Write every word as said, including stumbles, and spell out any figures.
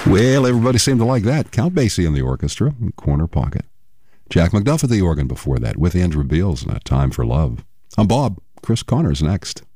Well, everybody seemed to like that. Count Basie in the orchestra, Corner Pocket. Jack McDuff at the organ before that, with Andrew Beals, and A Time for Love. I'm Bob. Chris Connor's next.